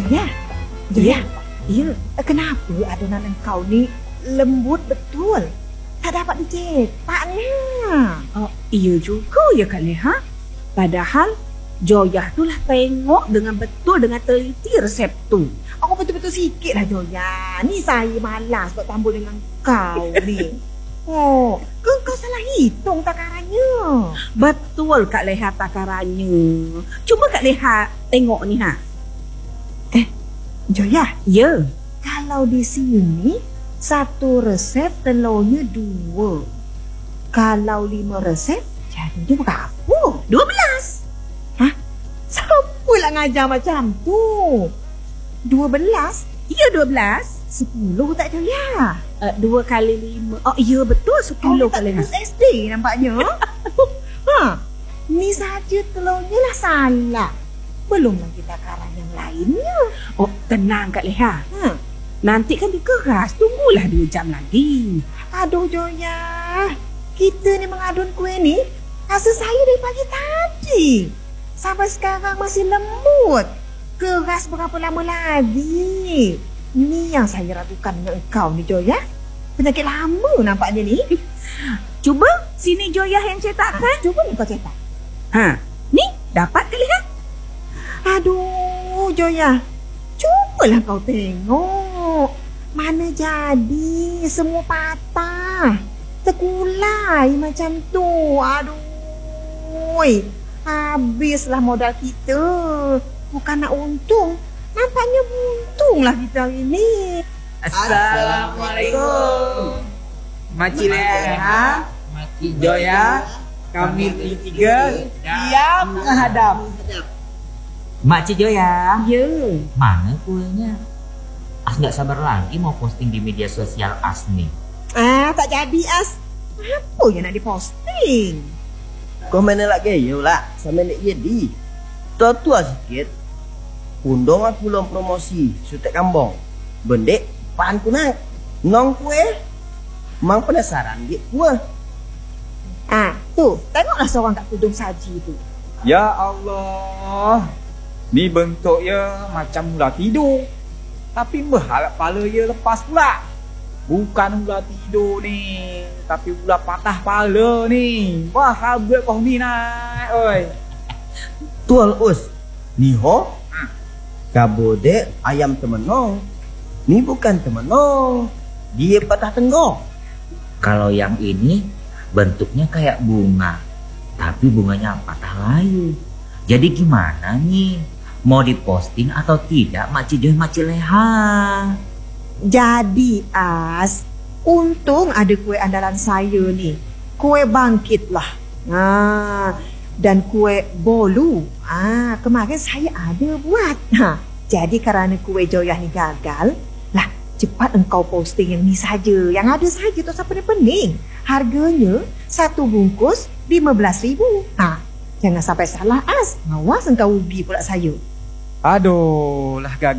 Joya, Joya, iya. Kenapa adonan engkau ni lembut betul? Tak dapat dicetak ni. Oh, iya juga ya Kak Leha. Padahal Joya tu lah tengok dengan betul, dengan teliti resep tu. Aku betul-betul sikit lah Joya. Ni saya malas buat tambul dengan kau ni. Oh, kau salah hitung takarannya. Betul Kak Leha takarannya. Cuma Kak Leha tengok ni ha. Joya, Ya. kalau di sini satu resep telurnya 2. Kalau 5 resep jadinya berapa? 12. Siapa lah ngajar macam tu? 12? Ya 12. 10 tak Joya? 2 kali 5. Oh iya betul 10 Kak Leha. Tak SD nampaknya. Ni saja telurnya lah salah. Belum lagi takaran yang lainnya. Oh tenang Kak Leha. Nanti kan dikeras. Tunggulah 2 jam lagi. Aduh Joya, kita ni mengadun kuih ni rasa saya dari pagi tadi sampai sekarang masih lembut. Keras berapa lama lagi? Ni yang saya ragukan dengan engkau ni Joya. Penyakit lama nampaknya ni. Cuba sini Joya yang cetakkan. Cuba ni kau cetak. Ni dapat Kak Leha? Aduh Joya, cubalah kau tengok. Mana jadi, semua patah, terkulai macam tu. Aduh, habislah modal kita. Bukan nak untung, nampaknya untunglah kita hari ni. Assalamualaikum. Makcik Leha, Makcik Joya, kami bertiga siap menghadap. Makcik Joya, Ya. mana kuenya? As nggak sabar lagi mau posting di media sosial As nih. Tak jadi As. Apa yang nak diposting? Kau mana nak gaya lah sama nak jadi. Tua-tua sikit. Undang aku long promosi sutek kambong. Bendek pan ku nak. Nong kue. Mang penasaran git gua. Tu, tengoklah seorang kat tudung saji tu. Ya Allah, ni bentuknya macam ular tidur. Tapi berharap kepala dia lepas pula. Bukan ular tidur ni, tapi ular patah kepala ni. Wah, habis kau ni naik, oi. Tual us. Ni ho. Kabodek ayam temenong. Ni bukan temenong. Dia patah tenggok. Kalau yang ini bentuknya kayak bunga, tapi bunganya patah layu. Jadi gimana nih? Mau diposting atau tidak Makcik Joy, Makcik Leha? Jadi As, untung ada kuih andalan saya ni. Kuih bangkit lah. Dan kuih bolu. Kemarin saya ada buat. Jadi kerana kuih Joyah ni gagal, lah cepat engkau posting yang ni saja. Yang ada saja tu siapa pening. Harganya 1 bungkus 15,000. Jangan sampai salah As. Awas engkau ubi pula saya. Aduh, lah gagal.